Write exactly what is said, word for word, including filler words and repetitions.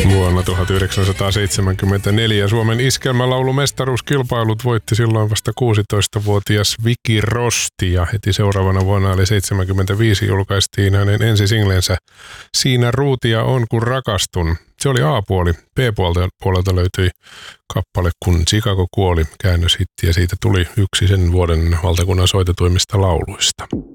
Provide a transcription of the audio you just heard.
Vuonna tuhatyhdeksänsataaseitsemänkymmentäneljä Suomen iskelmälaulumestaruuskilpailut voitti silloin vasta kuusitoistavuotias Vicky Rosti ja heti seuraavana vuonna eli seitsemänkymmentäviisi julkaistiin hänen ensisinglensä Siinä ruutia on kun rakastun. Se oli A-puoli. B-puolelta puolelta löytyi kappale Kun Chicago kuoli, käännöshitti ja siitä tuli yksi sen vuoden valtakunnan soitetuimmista lauluista.